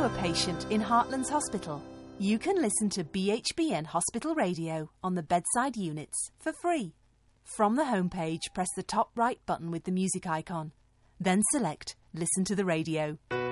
a patient in Heartlands Hospital, you can listen to BHBN Hospital Radio on the bedside units for free. From the homepage, press the top right button with the music icon. Then select Listen to the Radio.